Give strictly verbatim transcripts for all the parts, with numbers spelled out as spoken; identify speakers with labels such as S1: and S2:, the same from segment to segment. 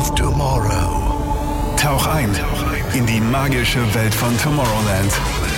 S1: of Tomorrow. Tauch ein in die magische Welt von Tomorrowland.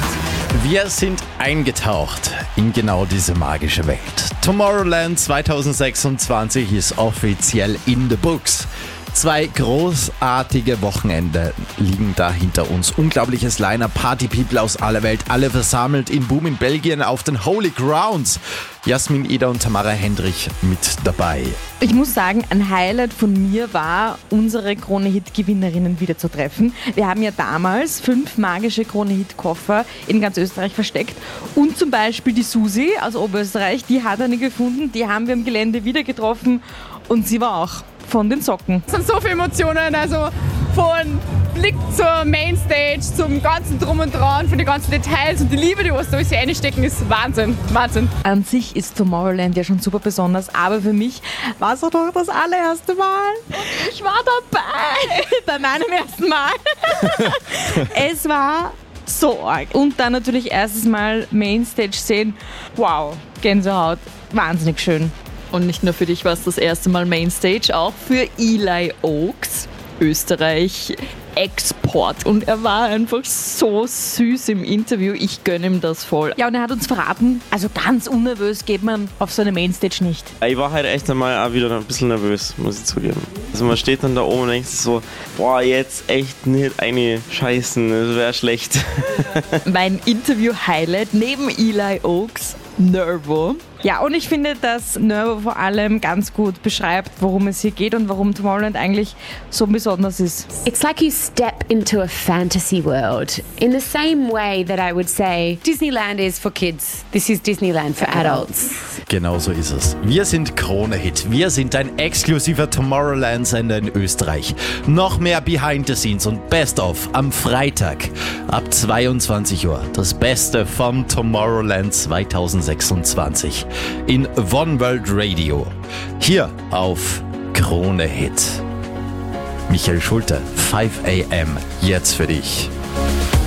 S2: Wir sind eingetaucht in genau diese magische Welt. Tomorrowland zwanzig sechsundzwanzig ist offiziell in the books. Zwei großartige Wochenende liegen da hinter uns. Unglaubliches Line-Up, Party-People aus aller Welt, alle versammelt in Boom in Belgien auf den Holy Grounds. Jasmin Eder und Tamara Hendrich mit dabei.
S3: Ich muss sagen, ein Highlight von mir war, unsere Krone-Hit-Gewinnerinnen wieder zu treffen. Wir haben ja damals fünf magische Krone-Hit-Koffer in ganz Österreich versteckt. Und zum Beispiel die Susi aus Oberösterreich, die hat eine gefunden, die haben wir am Gelände wieder getroffen und sie war auch von den Socken.
S4: Es sind so viele Emotionen, also von Blick zur Mainstage, zum ganzen Drum und Dran, von den ganzen Details und die Liebe, die was da alles reinstecken, ist Wahnsinn, Wahnsinn.
S3: An sich ist Tomorrowland ja schon super besonders, aber für mich war es doch das allererste Mal. Und ich war dabei bei meinem ersten Mal. Es war so arg. Und dann natürlich erstes Mal Mainstage sehen. Wow, Gänsehaut, wahnsinnig schön.
S5: Und nicht nur für dich war es das erste Mal Mainstage, auch für Eli Oaks, Österreich Export. Und er war einfach so süß im Interview. Ich gönne ihm das voll.
S3: Ja, und er hat uns verraten, also ganz unnervös geht man auf so eine Mainstage nicht.
S6: Ich war halt echt einmal auch wieder ein bisschen nervös, muss ich zugeben. Also man steht dann da oben und denkt sich so, boah, jetzt echt nicht eine Scheißen, das wäre schlecht.
S5: Mein Interview-Highlight neben Eli Oaks, Nervo.
S3: Ja, und ich finde, dass Nervo vor allem ganz gut beschreibt, worum es hier geht und warum Tomorrowland eigentlich so besonders ist.
S7: It's like you step into a fantasy world. In the same way that I would say Disneyland is for kids, this is Disneyland for adults.
S2: Genau so ist es. Wir sind Krone Hit. Wir sind ein exklusiver Tomorrowland-Sender in Österreich. Noch mehr Behind the Scenes und Best of am Freitag ab zweiundzwanzig Uhr. Das Beste vom Tomorrowland zwanzig sechsundzwanzig in One World Radio. Hier auf Krone Hit. Michael Schulte, fünf a m. Jetzt für dich.